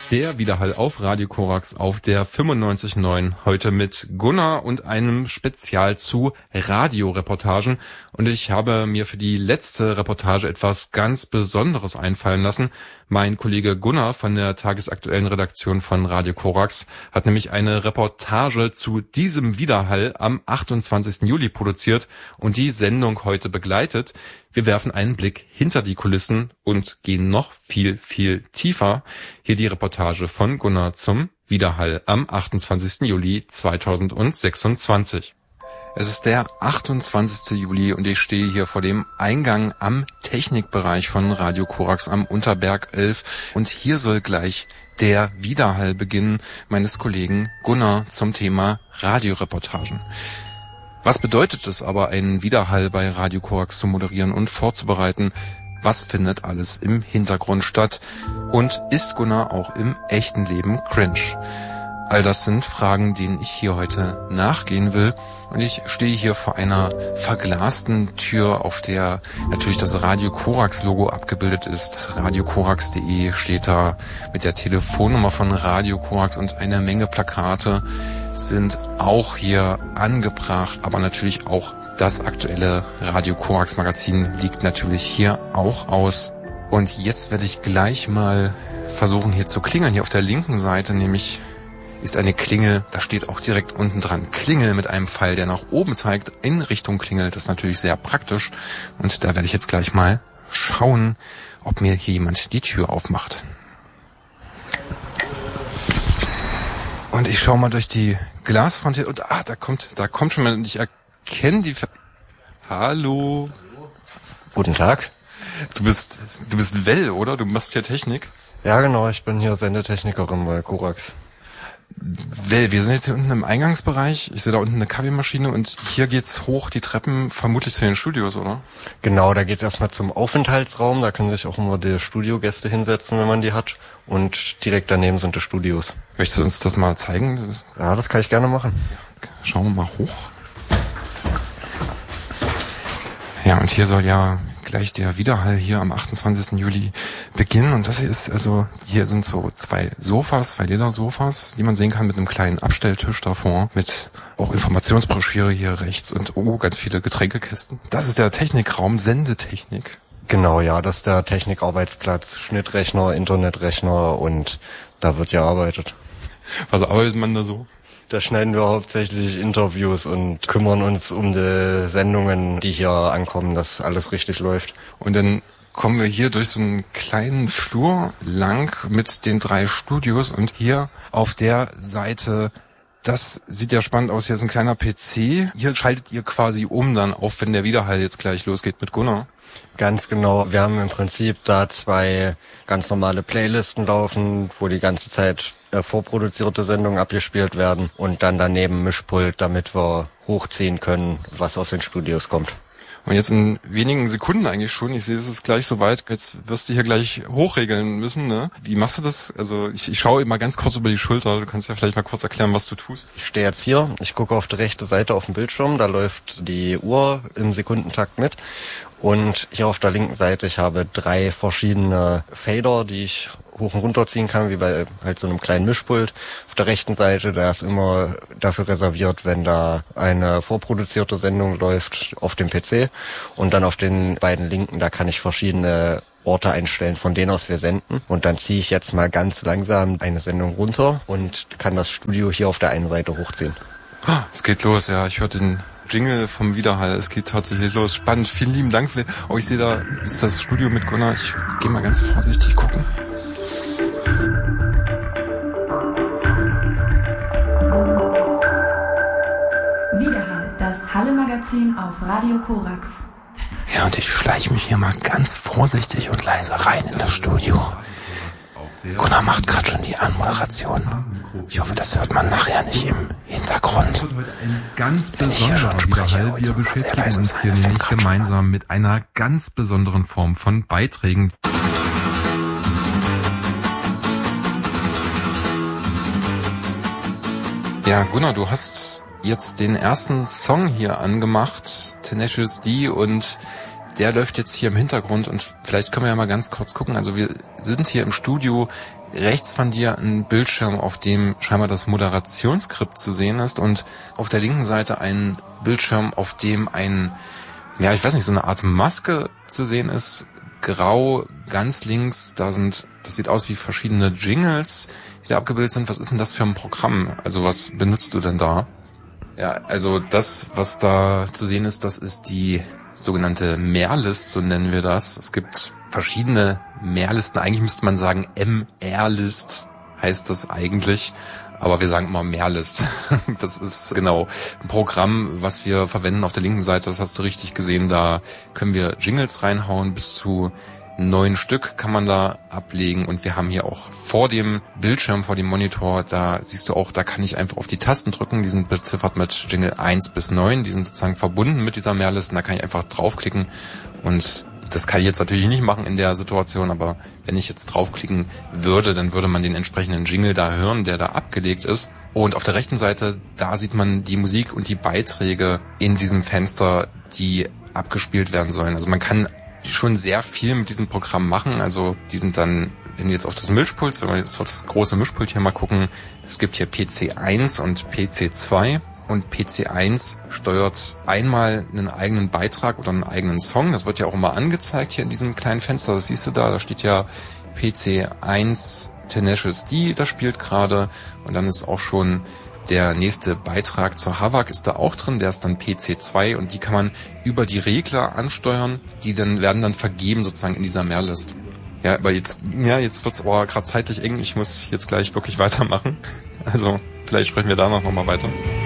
Der Widerhall auf Radio Korax auf der 95.9. Heute mit Gunnar und einem Spezial zu Radioreportagen. Und ich habe mir für die letzte Reportage etwas ganz Besonderes einfallen lassen. Mein Kollege Gunnar von der tagesaktuellen Redaktion von Radio Korax hat nämlich eine Reportage zu diesem Widerhall am 28. Juli produziert und die Sendung heute begleitet. Wir werfen einen Blick hinter die Kulissen und gehen noch viel, viel tiefer. Hier die Reportage von Gunnar zum Widerhall am 28. Juli 2026. Es ist der 28. Juli und ich stehe hier vor dem Eingang am Technikbereich von Radio Korax am Unterberg 11 und hier soll gleich der Widerhall beginnen meines Kollegen Gunnar zum Thema Radioreportagen. Was bedeutet es aber, einen Widerhall bei Radio Korax zu moderieren und vorzubereiten? Was findet alles im Hintergrund statt? Und ist Gunnar auch im echten Leben cringe? All das sind Fragen, denen ich hier heute nachgehen will. Und ich stehe hier vor einer verglasten Tür, auf der natürlich das Radio Korax Logo abgebildet ist. radiokorax.de steht da mit der Telefonnummer von Radio Korax und eine Menge Plakate sind auch hier angebracht. Aber natürlich auch das aktuelle Radio Korax Magazin liegt natürlich hier auch aus. Und jetzt werde ich gleich mal versuchen hier zu klingeln. Hier auf der linken Seite nämlich ist eine Klingel, da steht auch direkt unten dran Klingel mit einem Pfeil, der nach oben zeigt, in Richtung Klingel. Das ist natürlich sehr praktisch. Und da werde ich jetzt gleich mal schauen, ob mir hier jemand die Tür aufmacht. Und ich schaue mal durch die Glasfront und da kommt schon mal, und ich erkenne die... Hallo. Guten Tag. Du bist Well, oder? Du machst hier Technik? Ja, genau, ich bin hier Sendetechnikerin bei Korax. Well, wir sind jetzt hier unten im Eingangsbereich. Ich sehe da unten eine Kaffeemaschine und hier geht's hoch die Treppen, vermutlich zu den Studios, oder? Genau, da geht's erstmal zum Aufenthaltsraum. Da können sich auch immer die Studiogäste hinsetzen, wenn man die hat. Und direkt daneben sind die Studios. Möchtest du uns das mal zeigen? Ja, das kann ich gerne machen. Ja, schauen wir mal hoch. Ja, und hier soll ja gleich der Widerhall hier am 28. Juli beginnen. Und das hier ist, also, hier sind so zwei Ledersofas, die man sehen kann, mit einem kleinen Abstelltisch davor, mit auch Informationsbroschüre hier rechts und ganz viele Getränkekisten. Das ist der Technikraum, Sendetechnik. Genau, ja, das ist der Technikarbeitsplatz, Schnittrechner, Internetrechner und da wird gearbeitet. Was arbeitet man da so? Da schneiden wir hauptsächlich Interviews und kümmern uns um die Sendungen, die hier ankommen, dass alles richtig läuft. Und dann kommen wir hier durch so einen kleinen Flur lang mit den 3 Studios und hier auf der Seite, das sieht ja spannend aus, hier ist ein kleiner PC. Hier schaltet ihr quasi um dann auf, wenn der Widerhall jetzt gleich losgeht mit Gunnar. Ganz genau. Wir haben im Prinzip da 2 ganz normale Playlisten laufen, wo die ganze Zeit vorproduzierte Sendungen abgespielt werden und dann daneben Mischpult, damit wir hochziehen können, was aus den Studios kommt. Und jetzt in wenigen Sekunden eigentlich schon, ich sehe, es ist gleich soweit, jetzt wirst du hier gleich hochregeln müssen, ne? Wie machst du das? Also ich schaue immer ganz kurz über die Schulter, du kannst ja vielleicht mal kurz erklären, was du tust. Ich stehe jetzt hier, ich gucke auf die rechte Seite auf dem Bildschirm, da läuft die Uhr im Sekundentakt mit. Und hier auf der linken Seite, ich habe 3 verschiedene Fader, die ich hoch und runter ziehen kann, wie bei halt so einem kleinen Mischpult. Auf der rechten Seite, da ist immer dafür reserviert, wenn da eine vorproduzierte Sendung läuft auf dem PC. Und dann auf den beiden linken, da kann ich verschiedene Orte einstellen, von denen aus wir senden. Und dann ziehe ich jetzt mal ganz langsam eine Sendung runter und kann das Studio hier auf der einen Seite hochziehen. Es geht los, ja, ich höre den Jingle vom Widerhall, es geht tatsächlich los. Spannend, vielen lieben Dank. Oh, ich sehe, da ist das Studio mit Gunnar. Ich gehe mal ganz vorsichtig gucken. Widerhall, das Halle-Magazin auf Radio Korax. Ja, und ich schleiche mich hier mal ganz vorsichtig und leise rein in das Studio. Gunnar macht gerade schon die Anmoderation. Ich hoffe, das hört man nachher nicht im Hintergrund. Ein ganz besonderer Widerhall. Wir beschäftigen uns hier nämlich gemeinsam mit einer ganz besonderen Form von Beiträgen. Ja, Gunnar, du hast jetzt den ersten Song hier angemacht, Tenacious D, und der läuft jetzt hier im Hintergrund und vielleicht können wir ja mal ganz kurz gucken. Also wir sind hier im Studio rechts von dir ein Bildschirm, auf dem scheinbar das Moderationsskript zu sehen ist und auf der linken Seite ein Bildschirm, auf dem so eine Art Maske zu sehen ist, grau, ganz links, das sieht aus wie verschiedene Jingles, die da abgebildet sind. Was ist denn das für ein Programm? Also was benutzt du denn da? Ja, also das, was da zu sehen ist, das ist die sogenannte Mehrlist, so nennen wir das. Es gibt verschiedene Mehrlisten. Eigentlich müsste man sagen MR-List heißt das eigentlich. Aber wir sagen immer Mehrlist. Das ist genau ein Programm, was wir verwenden auf der linken Seite. Das hast du richtig gesehen. Da können wir Jingles reinhauen. Bis zu 9 Stück kann man da ablegen. Und wir haben hier auch vor dem Bildschirm, vor dem Monitor, da siehst du auch, da kann ich einfach auf die Tasten drücken. Die sind beziffert mit Jingle 1 bis 9. Die sind sozusagen verbunden mit dieser Mehrliste. Da kann ich einfach draufklicken und das kann ich jetzt natürlich nicht machen in der Situation, aber wenn ich jetzt draufklicken würde, dann würde man den entsprechenden Jingle da hören, der da abgelegt ist. Und auf der rechten Seite, da sieht man die Musik und die Beiträge in diesem Fenster, die abgespielt werden sollen. Also man kann schon sehr viel mit diesem Programm machen. Also die sind dann, wenn wir jetzt auf das Mischpult, wenn wir jetzt auf das große Mischpult hier mal gucken, es gibt hier PC1 und PC2. Und PC1 steuert einmal einen eigenen Beitrag oder einen eigenen Song. Das wird ja auch immer angezeigt hier in diesem kleinen Fenster. Das siehst du da steht ja PC1 Tenacious D, das spielt gerade. Und dann ist auch schon der nächste Beitrag zur Havak ist da auch drin. Der ist dann PC2 und die kann man über die Regler ansteuern. Die werden dann vergeben sozusagen in dieser Mehrlist. Ja, aber jetzt wird's aber gerade zeitlich eng. Ich muss jetzt gleich wirklich weitermachen. Also vielleicht sprechen wir danach nochmal weiter.